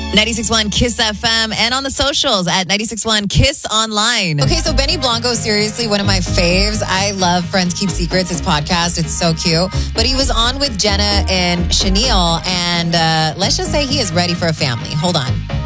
96.1 Kiss FM and on the socials at 96.1 Kiss Online. Okay, so Benny Blanco, seriously, one of my faves. I love Friends Keep Secrets, his podcast. It's so cute. But he was on with Jenna and Chanel, and let's just say he is ready for a family. Hold on.